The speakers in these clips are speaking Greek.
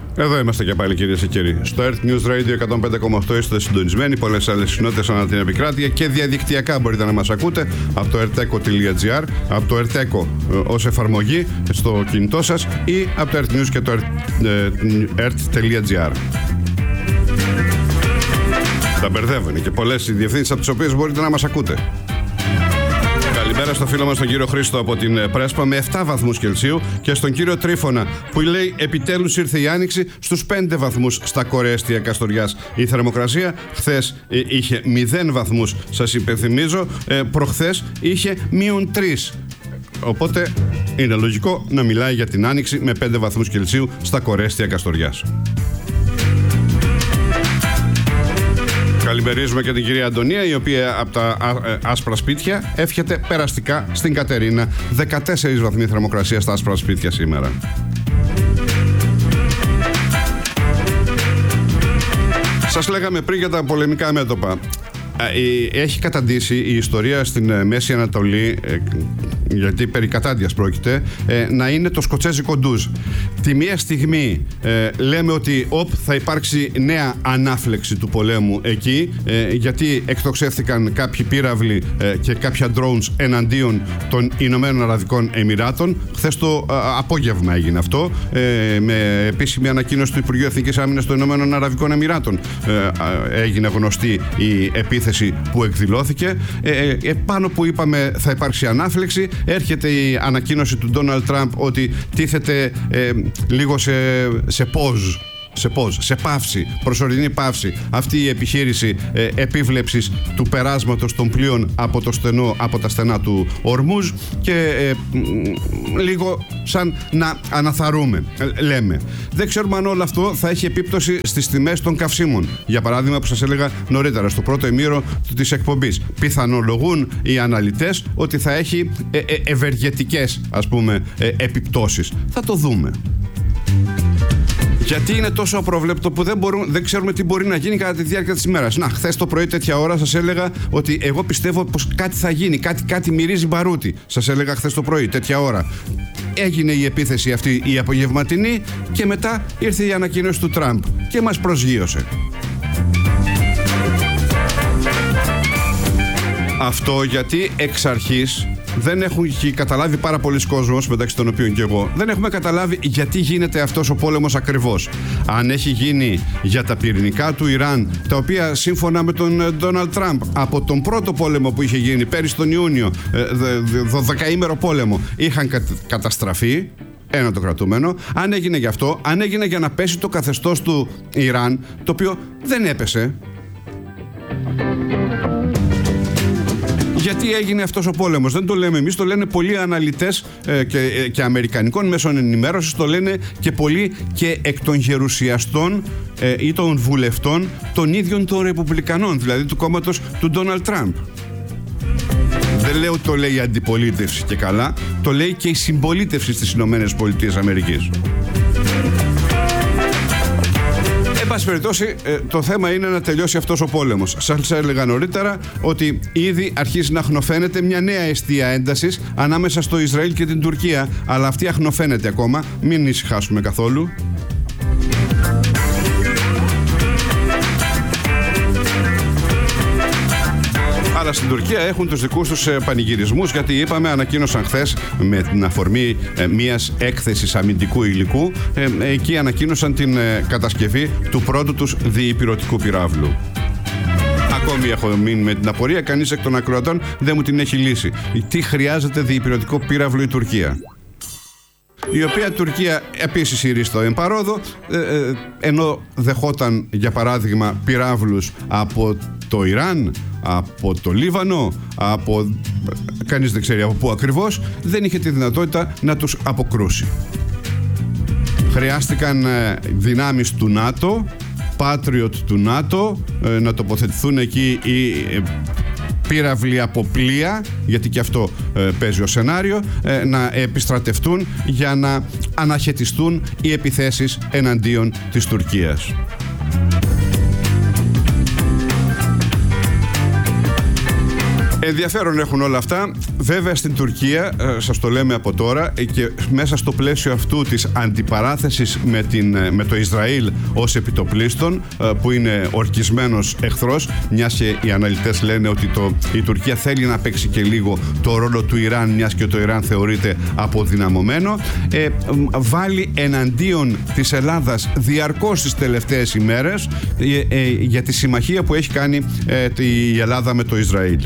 Εδώ είμαστε και πάλι, κυρίες και κύριοι. Στο Earth News Radio 105,8 είστε συντονισμένοι. Πολλές άλλες συχνότητες ανά την επικράτεια και διαδικτυακά μπορείτε να μας ακούτε από το erteco.gr, από το Erteco ως εφαρμογή στο κινητό σας ή από το Earth News και το ert.gr. Τα μπερδεύουν και πολλές οι διευθύνσεις από τις οποίες μπορείτε να μας ακούτε. Καλημέρα στο φίλο μας τον κύριο Χρήστο από την Πρέσπα με 7 βαθμούς Κελσίου και στον κύριο Τρίφωνα που λέει επιτέλους ήρθε η άνοιξη στους 5 βαθμούς στα Κορέστια Καστοριάς η θερμοκρασία. Χθες είχε 0 βαθμούς, σας υπενθυμίζω, προχθές είχε -3. Οπότε είναι λογικό να μιλάει για την άνοιξη με 5 βαθμούς Κελσίου στα Κορέστια Καστοριάς. Καλημερίζουμε και την κυρία Αντωνία, η οποία από τα άσπρα σπίτια εύχεται περαστικά στην Κατερίνα. 14 βαθμοί θερμοκρασία στα άσπρα σπίτια σήμερα. Σας λέγαμε πριν για τα πολεμικά μέτωπα. Έχει καταντήσει η ιστορία στην Μέση Ανατολή, γιατί περί κατάντιας πρόκειται, να είναι το σκοτσέζικο ντουζ. Τη μία στιγμή λέμε ότι θα υπάρξει νέα ανάφλεξη του πολέμου εκεί, γιατί εκτοξεύθηκαν κάποιοι πύραυλοι και κάποια drones εναντίον των Ηνωμένων Αραβικών Εμιράτων. Χθες το απόγευμα έγινε αυτό, με επίσημη ανακοίνωση του Υπουργείου Εθνικής Άμυνας των Ηνωμένων Αραβικών Εμιράτων έγινε γνωστή η επίθεση που εκδηλώθηκε. Πάνω που είπαμε θα υπάρξει ανάφλεξη, έρχεται η ανακοίνωση του Ντόναλντ Τραμπ ότι τίθεται λίγο σε παύση, προσωρινή παύση, αυτή η επιχείρηση επίβλεψης του περάσματος των πλοίων από τα στενά του Ορμούζ και λίγο σαν να αναθαρούμε, λέμε. Δεν ξέρουμε αν όλο αυτό θα έχει επίπτωση στις τιμές των καυσίμων. Για παράδειγμα, που σας έλεγα νωρίτερα στο πρώτο ημίρο της εκπομπής, πιθανολογούν οι αναλυτές ότι θα έχει ευεργετικές, ας πούμε, επιπτώσεις. Θα το δούμε. Γιατί είναι τόσο απρόβλεπτο που δεν ξέρουμε τι μπορεί να γίνει κατά τη διάρκεια της ημέρας. Χθες το πρωί τέτοια ώρα σας έλεγα ότι εγώ πιστεύω πως κάτι θα γίνει, κάτι μυρίζει μπαρούτι. Σας έλεγα χθες το πρωί τέτοια ώρα. Έγινε η επίθεση αυτή η απογευματινή και μετά ήρθε η ανακοίνωση του Τραμπ και μας προσγείωσε. Αυτό γιατί εξ αρχής δεν έχουν καταλάβει πάρα πολλοί κόσμος, μεταξύ των οποίων και εγώ, δεν έχουμε καταλάβει γιατί γίνεται αυτός ο πόλεμος ακριβώς. Αν έχει γίνει για τα πυρηνικά του Ιράν, τα οποία σύμφωνα με τον Ντόναλντ Τραμπ από τον πρώτο πόλεμο που είχε γίνει πέρυσι τον Ιούνιο, 12ήμερο πόλεμο, είχαν καταστραφεί. Ένα το κρατούμενο. Αν έγινε γι' αυτό, αν έγινε για να πέσει το καθεστώς του Ιράν, το οποίο δεν έπεσε. Γιατί έγινε αυτός ο πόλεμος? Δεν το λέμε εμείς, το λένε πολλοί αναλυτές και αμερικανικών μέσων ενημέρωσης, το λένε και πολλοί και εκ των γερουσιαστών ή των βουλευτών των ίδιων των Ρεπουμπλικανών, δηλαδή του κόμματος του Ντόναλντ Τραμπ. Δεν λέω το λέει η αντιπολίτευση και καλά, το λέει και η συμπολίτευση στις Ηνωμένες Πολιτείες Αμερικής. Εν πάση περιπτώσει, το θέμα είναι να τελειώσει αυτός ο πόλεμος. Σας έλεγα νωρίτερα ότι ήδη αρχίζει να αχνοφαίνεται μια νέα εστία έντασης ανάμεσα στο Ισραήλ και την Τουρκία, αλλά αυτή αχνοφαίνεται ακόμα, μην ησυχάσουμε καθόλου. Αλλά στην Τουρκία έχουν τους δικούς τους πανηγυρισμούς, γιατί είπαμε, ανακοίνωσαν χθες με την αφορμή μιας έκθεσης αμυντικού υλικού, εκεί ανακοίνωσαν την κατασκευή του πρώτου τους διυπηρωτικού πυράβλου. Ακόμη έχω μείνει με την απορία, κανείς εκ των ακροατών δεν μου την έχει λύσει. Τι χρειάζεται διυπηρωτικό πύραυλο η Τουρκία? Η οποία Τουρκία επίσης ηρίστο εμπαρόδο, ενώ δεχόταν για παράδειγμα πυράβλους από το Ιράν, από το Λίβανο, κανείς δεν ξέρει από πού ακριβώς, δεν είχε τη δυνατότητα να τους αποκρούσει. Χρειάστηκαν δυνάμεις του ΝΑΤΟ, Patriot του ΝΑΤΟ, να τοποθετηθούν εκεί οι πύραυλοι από πλοία, γιατί και αυτό παίζει ως σενάριο, να επιστρατευτούν για να αναχαιτιστούν οι επιθέσεις εναντίον της Τουρκίας. Ενδιαφέρον έχουν όλα αυτά. Βέβαια στην Τουρκία, σας το λέμε από τώρα, και μέσα στο πλαίσιο αυτού της αντιπαράθεσης με το Ισραήλ ως επιτοπλίστων, που είναι ορκισμένος εχθρός, μιας και οι αναλυτές λένε ότι η Τουρκία θέλει να παίξει και λίγο το ρόλο του Ιράν, μιας και το Ιράν θεωρείται αποδυναμωμένο, βάλει εναντίον της Ελλάδας διαρκώς τις τελευταίες ημέρες για τη συμμαχία που έχει κάνει η Ελλάδα με το Ισραήλ.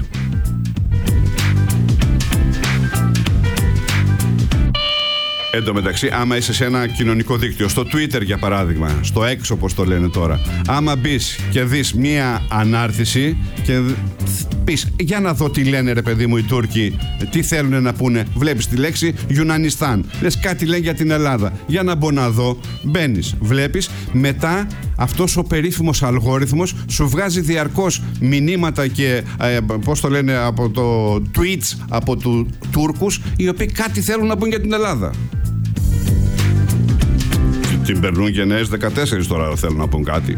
Εν τω μεταξύ, άμα είσαι σε ένα κοινωνικό δίκτυο, στο Twitter για παράδειγμα, στο X όπως το λένε τώρα, άμα μπεις και δεις μία ανάρτηση και πεις, για να δω τι λένε ρε παιδί μου οι Τούρκοι, τι θέλουν να πούνε, βλέπεις τη λέξη Γιουνανιστάν, λες κάτι λένε για την Ελλάδα, για να μπω να δω, μπαίνεις, βλέπεις, μετά αυτός ο περίφημος αλγόριθμος σου βγάζει διαρκώς μηνύματα και πώς το λένε, από το tweets από του Τούρκους, οι οποίοι κάτι θέλουν να πούν για την Ελλάδα. Την περνούν και νέες 14 τώρα, θέλουν να πούν κάτι.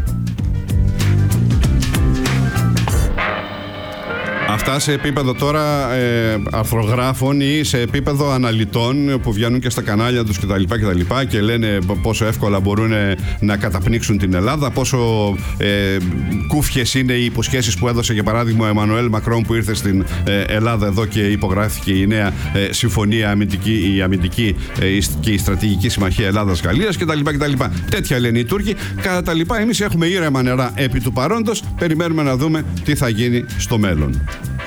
Αυτά σε επίπεδο τώρα αρθρογράφων ή σε επίπεδο αναλυτών που βγαίνουν και στα κανάλια τους κτλ. Και λένε πόσο εύκολα μπορούν να καταπνίξουν την Ελλάδα, πόσο κούφιες είναι οι υποσχέσεις που έδωσε για παράδειγμα ο Εμμανουέλ Μακρόν που ήρθε στην Ελλάδα εδώ και υπογράφηκε η νέα συμφωνία αμυντική και η στρατηγική συμμαχία Ελλάδας-Γαλλίας κτλ. Τέτοια λένε οι Τούρκοι. Κατά τα λοιπά, εμείς έχουμε ήρεμα νερά επί του παρόντος, περιμένουμε να δούμε τι θα γίνει στο μέλλον.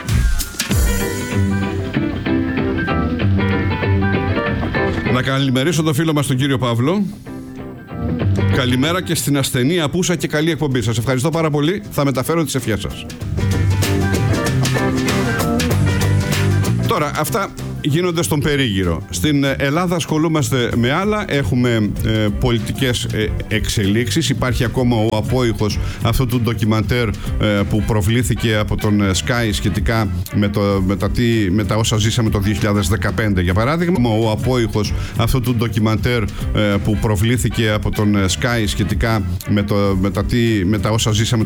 Να καλημερίσω τον φίλο μας τον κύριο Παύλο. Καλημέρα και στην ασθενή απούσα και καλή εκπομπή. Σας ευχαριστώ πάρα πολύ. Θα μεταφέρω τις ευχές σας. Τώρα, αυτά γίνονται στον περίγυρο. Στην Ελλάδα ασχολούμαστε με άλλα. Έχουμε πολιτικές εξελίξσεις. Υπάρχει ακόμα ο απόϊχος αυτού του ντοκιμαντέρ που προβλήθηκε από τον Sky σχετικά με τα όσα ζήσαμε το 2015 για παράδειγμα. Ο απόϊχος αυτού του ντοκιμαντέρ που προβλήθηκε από τον Sky σχετικά με τα όσα ζήσαμε